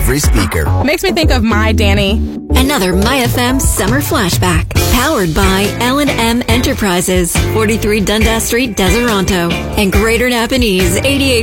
every speaker. Makes me think of my Danny. Another MyFM summer flashback. Powered by L&M Enterprises, 43 Dundas Street, Deseronto, and Greater Napanese, 88.